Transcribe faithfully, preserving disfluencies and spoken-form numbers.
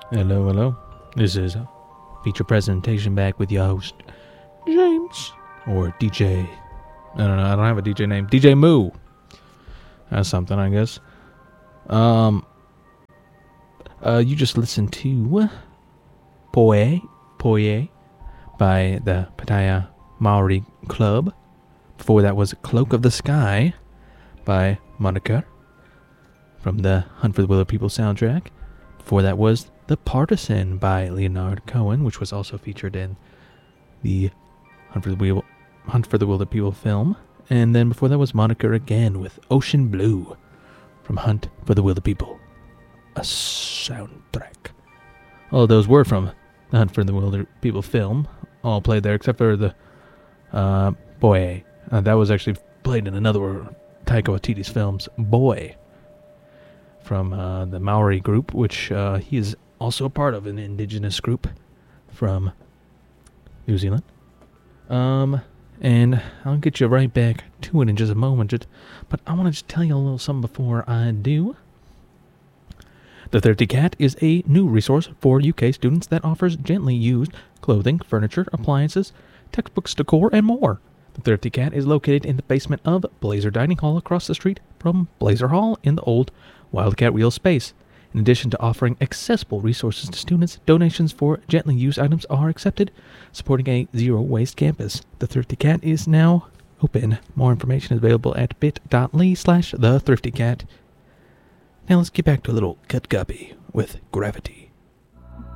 Hello, hello. This is a feature presentation back with your host, James, or D J. I don't know, I don't have a D J name. D J Moo. That's something, I guess. Um, uh, you just listened to Poe, Poe by the Pattaya Maori Club. Before that was Cloak of the Sky by Moniker from the Hunt for the Wilder People soundtrack. Before that was The Partisan by Leonard Cohen, which was also featured in the Hunt for the, Wheel- Hunt for the Wilder People film. And then before that was Moniker again with Ocean Blue from Hunt for the Wilder People, a soundtrack. All of those were from the Hunt for the Wilder People film, all played there except for the uh, Boy. Uh, that was actually played in another Taika Waititi's films, Boy, from uh, the Maori group, which uh, he is also a part of, an indigenous group from New Zealand. Um, and I'll get you right back to it in just a moment, just, but I want to just tell you a little something before I do. The Thrifty Cat is a new resource for U K students that offers gently used clothing, furniture, appliances, textbooks, decor, and more. The Thrifty Cat is located in the basement of Blazer Dining Hall across the street from Blazer Hall in the old Wildcat Wheel space. In addition to offering accessible resources to students, donations for gently used items are accepted, supporting a zero-waste campus. The Thrifty Cat is now open. More information is available at bit.ly slash the Thrifty Cat. Now let's get back to a little cut copy with Gravity.